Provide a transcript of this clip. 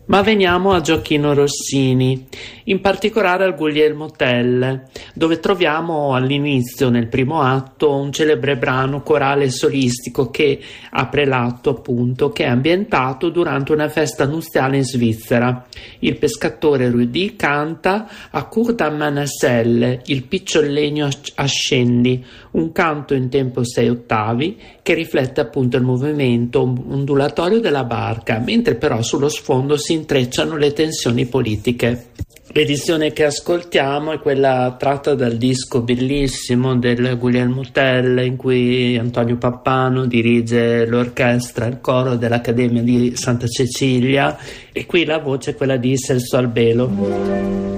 Ma veniamo a Gioachino Rossini, in particolare al Guglielmo Tell, dove troviamo all'inizio, nel primo atto, un celebre brano corale solistico che apre l'atto, appunto, che è ambientato durante una festa nuziale in Svizzera. Il pescatore Rudy canta a Cur da Manaselle, il picciollegno ascendi, un canto in tempo 6 ottavi che riflette appunto il movimento ondulatorio della barca, mentre però sullo sfondo si intrecciano le tensioni politiche. L'edizione che ascoltiamo è quella tratta dal disco bellissimo del Guglielmo Tell, in cui Antonio Pappano dirige l'orchestra, il coro dell'Accademia di Santa Cecilia, e qui la voce è quella di Celso Albelo.